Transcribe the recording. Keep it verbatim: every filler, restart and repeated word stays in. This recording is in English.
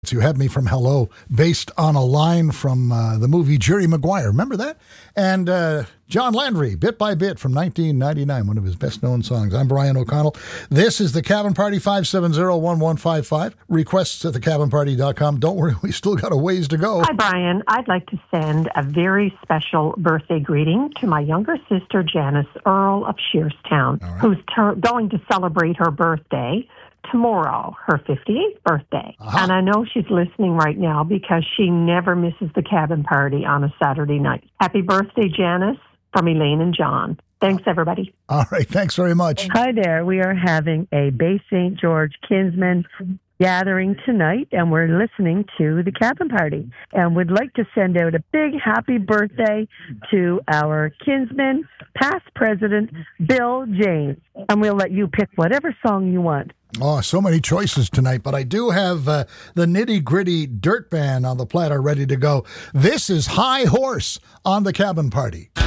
You Have Me From Hello, based on a line from uh, the movie Jerry Maguire. Remember that? And uh, John Landry, Bit by Bit from nineteen ninety-nine, one of his best-known songs. I'm Brian O'Connell. This is The Cabin Party, five seven zero, one one five five. Requests at the cabin party dot com. Don't worry, we still got a ways to go. Hi, Brian. I'd like to send a very special birthday greeting to my younger sister, Janice Earl of Shearstown, right, who's ter- going to celebrate her birthday tomorrow, her fifty-eighth birthday. Uh-huh. And I know she's listening right now because she never misses the cabin party on a Saturday night. Happy birthday, Janice, from Elaine and John. Thanks, everybody. All right. Thanks very much. Hi there. We are having a Bay Saint George Kinsman gathering tonight, and we're listening to the cabin party. And we'd like to send out a big happy birthday to our kinsman, past president, Bill James. And we'll let you pick whatever song you want. Oh, so many choices tonight, but I do have uh, the Nitty Gritty Dirt Band on the platter ready to go. This is High Horse on the Cabin Party.